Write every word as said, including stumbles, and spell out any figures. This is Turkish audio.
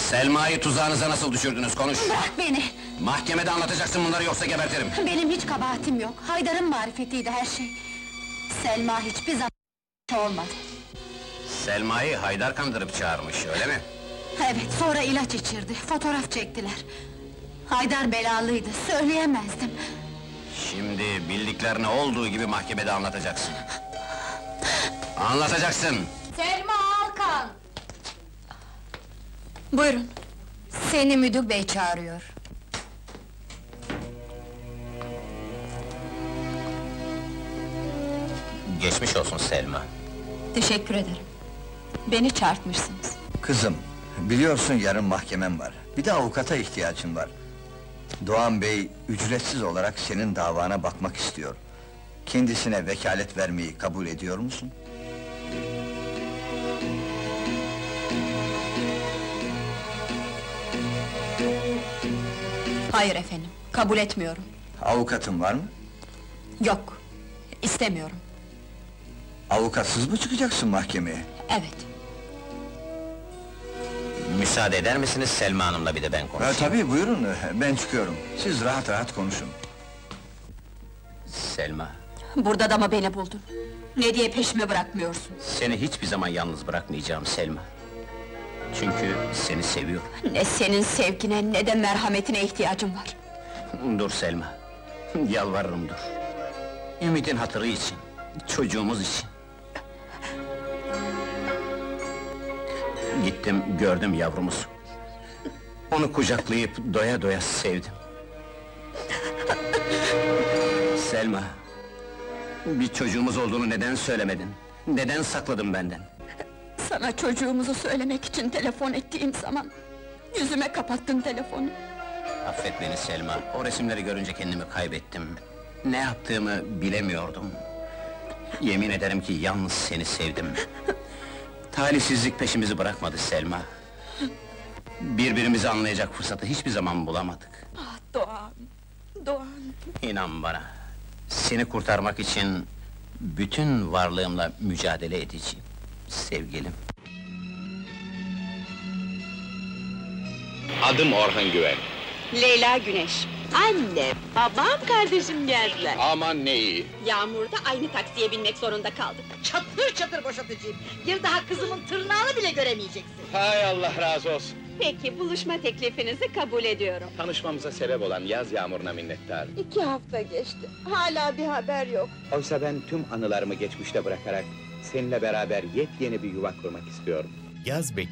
Selma'yı tuzağınıza nasıl düşürdünüz, konuş! Bırak beni! Mahkemede anlatacaksın bunları, yoksa gebertirim! Benim hiç kabahatim yok, Haydar'ın marifetiydi her şey! Selma hiçbir zaman olmadı! Selma'yı Haydar kandırıp çağırmış, öyle mi? Evet, sonra ilaç içirdi, fotoğraf çektiler! Haydar belalıydı, söyleyemezdim! Şimdi bildiklerini olduğu gibi mahkemede anlatacaksın! Anlatacaksın! Selma Alkan! Buyurun! Seni müdür bey çağırıyor! Geçmiş olsun Selma! Teşekkür ederim! Beni çağırtmışsınız! Kızım, biliyorsun yarın mahkemem var. Bir de avukata ihtiyacım var. Doğan Bey, ücretsiz olarak senin davana bakmak istiyor. Kendisine vekalet vermeyi kabul ediyor musun? Hayır efendim, kabul etmiyorum! Avukatın var mı? Yok, istemiyorum! Avukatsız mı çıkacaksın mahkemeye? Evet! Müsaade eder misiniz Selma Hanım'la bir de ben Ha, konuşayım? tabii buyurun, ben çıkıyorum. Siz rahat rahat konuşun. Selma, Burada da mı beni buldun? Ne diye peşimi bırakmıyorsun? seni hiçbir zaman yalnız bırakmayacağım Selma! Çünkü seni seviyorum! Ne senin sevgine, ne de merhametine ihtiyacım var! Dur Selma, yalvarırım dur! Ümit'in hatırı için, çocuğumuz için! Gittim, gördüm yavrumuzu! Onu kucaklayıp doya doya sevdim! Selma! Bir çocuğumuz olduğunu neden söylemedin? Neden sakladın benden? Sana çocuğumuzu söylemek için telefon ettiğim zaman... ...yüzüme kapattın telefonu! Affet beni Selma, o resimleri görünce kendimi kaybettim. Ne yaptığımı bilemiyordum. Yemin ederim ki yalnız seni sevdim. Talihsizlik peşimizi bırakmadı Selma. Birbirimizi anlayacak fırsatı hiçbir zaman bulamadık. Ah Doğan, Doğan! İnan bana, seni kurtarmak için... ...bütün varlığımla mücadele edeceğim, sevgilim. Adım Orhan Güven. Leyla Güneş. Anne, babam, kardeşim geldiler. Aman ne iyi! Yağmurda aynı taksiye binmek zorunda kaldık. Çatır çatır boşatacağım. Bir daha kızımın tırnağını bile göremeyeceksin. Hay Allah razı olsun! Peki, buluşma teklifinizi kabul ediyorum. Tanışmamıza sebep olan yaz yağmuruna minnettarım. İki hafta geçti, hala bir haber yok. Oysa ben tüm anılarımı geçmişte bırakarak... ...seninle beraber yepyeni bir yuva kurmak istiyorum. Yaz